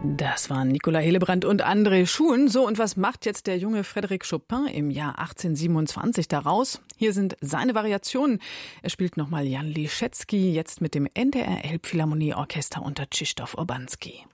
Das waren Nicolas Hillebrand und André Schuhn. So, und was macht jetzt der junge Frédéric Chopin im Jahr 1827 daraus? Hier sind seine Variationen. Er spielt nochmal Jan Liszewski, jetzt mit dem NDR Elbphilharmonie Orchester unter Krzysztof Urbanski.